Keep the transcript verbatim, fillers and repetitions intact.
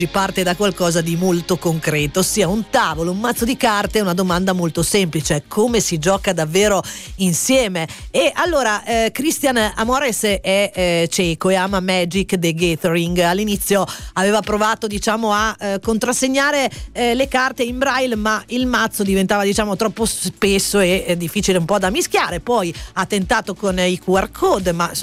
parte da qualcosa di molto concreto, ossia un tavolo, un mazzo di carte e una domanda molto semplice: come si gioca davvero insieme? E allora eh, Christian Amores è eh, cieco e ama Magic the Gathering. All'inizio aveva provato diciamo a eh, contrassegnare eh, le carte in braille, ma il mazzo diventava diciamo troppo spesso e eh, difficile un po' da mischiare. Poi ha tentato con i Q R code, ma